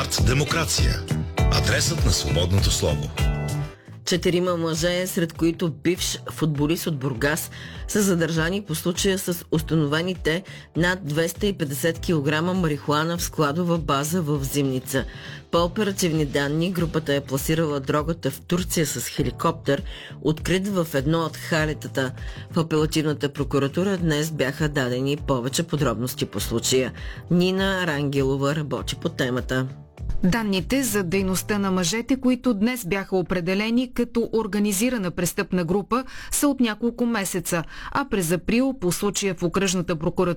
Арт Демокрация. Адресът на свободното слово. 4 мъже, сред които бивш футболист от Бургас, са задържани по случая с установените над 250 кг марихуана в складова база в Зимница. По оперативни данни, групата е пласирала дрогата в Турция с хеликоптер, открит в едно от халетата. В апелативната прокуратура днес бяха дадени повече подробности по случая. Нина Рангелова работи по темата. Данните за дейността на мъжете, които днес бяха определени като организирана престъпна група, са от няколко месеца, а през април по случая в окръжната прокуратура